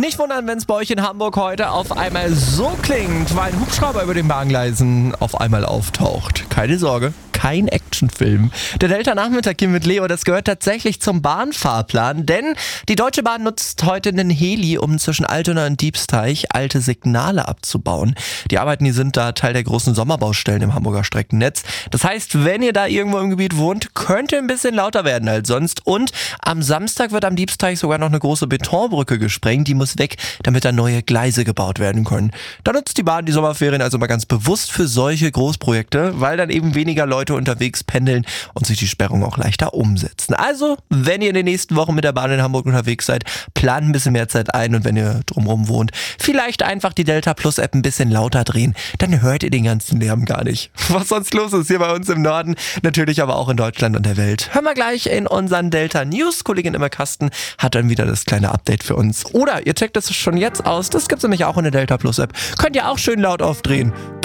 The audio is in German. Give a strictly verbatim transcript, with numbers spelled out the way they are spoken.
Nicht wundern, wenn es bei euch in Hamburg heute auf einmal so klingt, weil ein Hubschrauber über den Bahngleisen auf einmal auftaucht. Keine Sorge, kein Actionfilm. Der Delta-Nachmittag hier mit Leo, das gehört tatsächlich zum Bahnfahrplan, denn die Deutsche Bahn nutzt heute einen Heli, um zwischen Altona und Diebsteich alte Signale abzubauen. Die Arbeiten, die sind da Teil der großen Sommerbaustellen im Hamburger Streckennetz. Das heißt, wenn ihr da irgendwo im Gebiet wohnt, könnte ein bisschen lauter werden als sonst. Und am Samstag wird am Diebsteich sogar noch eine große Betonbrücke gesprengt. Die muss weg, damit da neue Gleise gebaut werden können. Da nutzt die Bahn die Sommerferien also mal ganz bewusst für solche Großprojekte, weil dann eben weniger Leute unterwegs pendeln und sich die Sperrungen auch leichter umsetzen. Also, wenn ihr in den nächsten Wochen mit der Bahn in Hamburg unterwegs seid, plant ein bisschen mehr Zeit ein und wenn ihr drumherum wohnt, vielleicht einfach die Delta Plus App ein bisschen lauter drehen, dann hört ihr den ganzen Lärm gar nicht. Was sonst los ist hier bei uns im Norden, natürlich aber auch in Deutschland und der Welt. Hören wir gleich in unseren Delta News. Kollegin Emma Kasten hat dann wieder das kleine Update für uns. Oder ihr checkt es schon jetzt aus, das gibt's nämlich auch in der Delta Plus App. Könnt ihr auch schön laut aufdrehen.